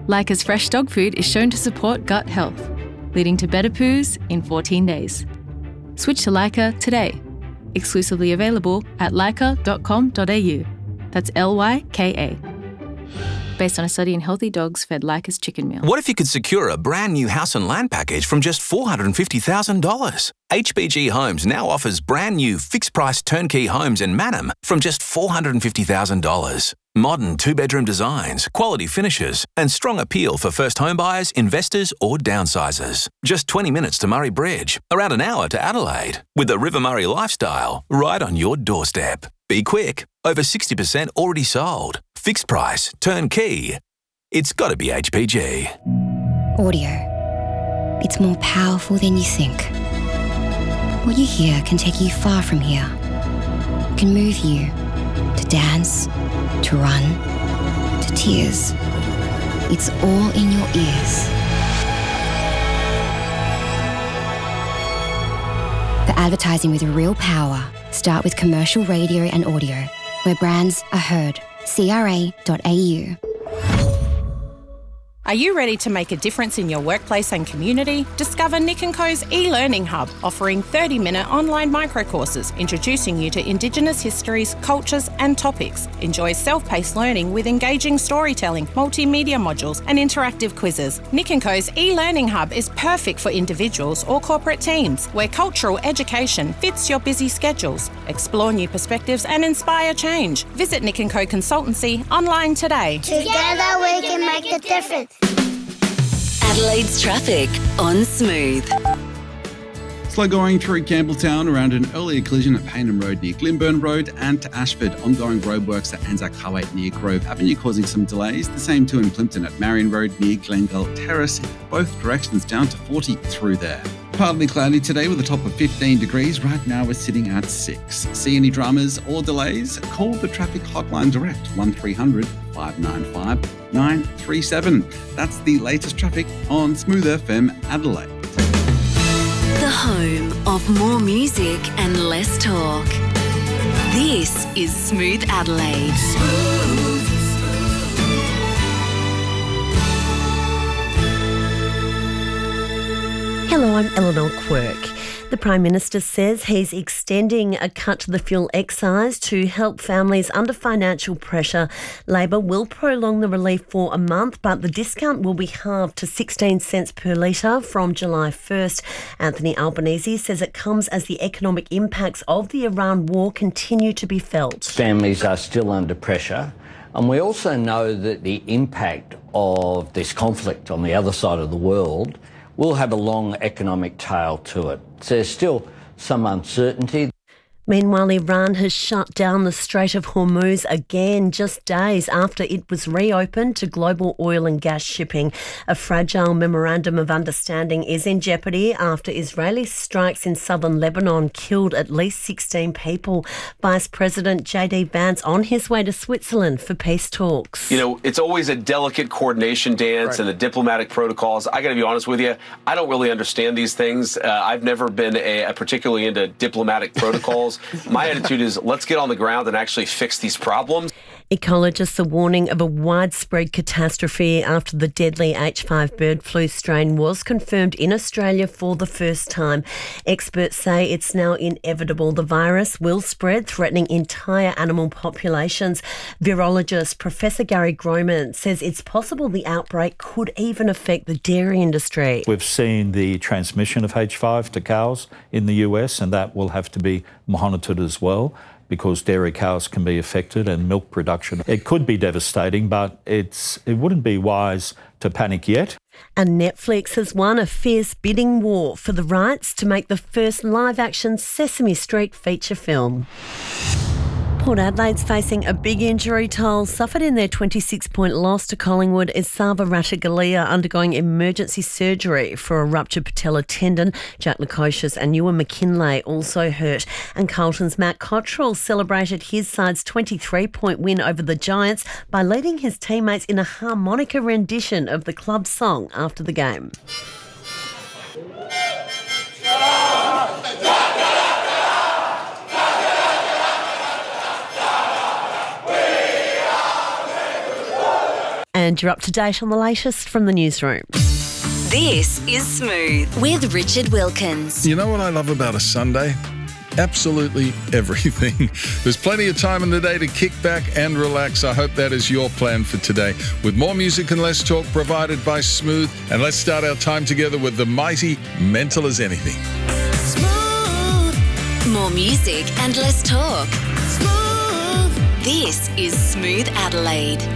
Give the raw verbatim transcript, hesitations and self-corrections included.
Leica's fresh dog food is shown to support gut health, leading to better poos in fourteen days. Switch to Leica today. Exclusively available at leica dot com dot a u. That's L Y K A. Based on a study in healthy dogs fed Leica's chicken meal. What if you could secure a brand new house and land package from just four hundred fifty thousand dollars? H B G Homes now offers brand new fixed price turnkey homes in Mannum from just four hundred fifty thousand dollars. Modern two-bedroom designs, quality finishes, and strong appeal for first home buyers, investors, or downsizers. Just twenty minutes to Murray Bridge, around an hour to Adelaide, with the River Murray lifestyle right on your doorstep. Be quick, over sixty percent already sold. Fixed price, turnkey. It's got to be H P G. Audio. It's more powerful than you think. What you hear can take you far from here. It can move you to dance, to run, to tears. It's all in your ears. For advertising with real power, start with commercial radio and audio, where brands are heard. C R A dot A U. Are you ready to make a difference in your workplace and community? Discover Nick and Co's e-learning hub, offering thirty-minute online microcourses introducing you to Indigenous histories, cultures and topics. Enjoy self-paced learning with engaging storytelling, multimedia modules and interactive quizzes. Nick and Co's e-learning hub is perfect for individuals or corporate teams, where cultural education fits your busy schedules. Explore new perspectives and inspire change. Visit Nick and Co Consultancy online today. Together we can make a difference. Adelaide's traffic on Smooth. Slow going through Campbelltown around an earlier collision at Paynham Road near Glimburn Road, and to Ashford, ongoing roadworks at Anzac Highway near Grove Avenue causing some delays. The same too in Plympton at Marion Road near Glengall Terrace. Both directions down to forty through there. Partly cloudy today with a top of fifteen degrees. Right now we're sitting at six. See any dramas or delays? Call the traffic hotline direct, one three hundred five nine five nine three seven. That's the latest traffic on Smooth F M Adelaide. The home of more music and less talk. This is Smooth Adelaide. Smooth. Hello, I'm Eleanor Quirk. The Prime Minister says he's extending a cut to the fuel excise to help families under financial pressure. Labor will prolong the relief for a month, but the discount will be halved to sixteen cents per litre from July first. Anthony Albanese says it comes as the economic impacts of the Iran war continue to be felt. Families are still under pressure. And we also know that the impact of this conflict on the other side of the world will have a long economic tail to it. So there's still some uncertainty. Meanwhile, Iran has shut down the Strait of Hormuz again just days after it was reopened to global oil and gas shipping. A fragile memorandum of understanding is in jeopardy after Israeli strikes in southern Lebanon killed at least sixteen people. Vice President J D Vance on his way to Switzerland for peace talks. You know, it's always a delicate coordination dance right. and the diplomatic protocols. I got to be honest with you, I don't really understand these things. Uh, I've never been a, a particularly into diplomatic protocols. My attitude is let's get on the ground and actually fix these problems. Ecologists are warning of a widespread catastrophe after the deadly H five bird flu strain was confirmed in Australia for the first time. Experts say it's now inevitable the virus will spread, threatening entire animal populations. Virologist Professor Gary Groman says it's possible the outbreak could even affect the dairy industry. We've seen the transmission of H five to cows in the U S, and that will have to be monitored as well, because dairy cows can be affected and milk production. It could be devastating, but it's it wouldn't be wise to panic yet. And Netflix has won a fierce bidding war for the rights to make the first live-action Sesame Street feature film. Port Adelaide's facing a big injury toll suffered in their twenty-six point loss to Collingwood is Sava Ratugolea undergoing emergency surgery for a ruptured patella tendon. Jack Lukosius and Ewan McKinlay also hurt. And Carlton's Matt Cottrell celebrated his side's twenty-three point win over the Giants by leading his teammates in a harmonica rendition of the club song after the game. And you're up to date on the latest from the newsroom. This is Smooth with Richard Wilkins. You know what I love about a Sunday? Absolutely everything. There's plenty of time in the day to kick back and relax. I hope that is your plan for today. With more music and less talk provided by Smooth. And let's start our time together with the mighty Mental as Anything. Smooth. More music and less talk. Smooth. This is Smooth Adelaide.